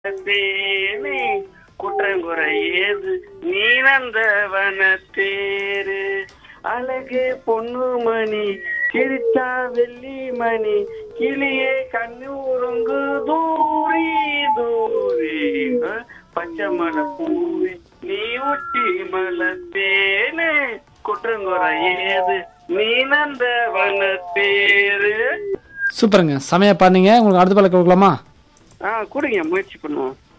தேனே குற்றங்குறை ஏது நீ நந்தவனத்தேரு அழகே பொண்ணுமணி கிழிச்சா வெள்ளி மணி கிளியே கண்ணு உறங்கு தூரி தூரி பச்சை மலை பூவே நீ ஒட்டி மலை தேனே குற்றங்குறை ஏது நீ நந்தவனத்தேரு. சூப்பருங்க, செமையா பாடுனீங்க. உங்களுக்கு அடுத்த பாடல் கொடுக்கலாமா? கொடுங்க, முயற்சி பண்ணுவோம்.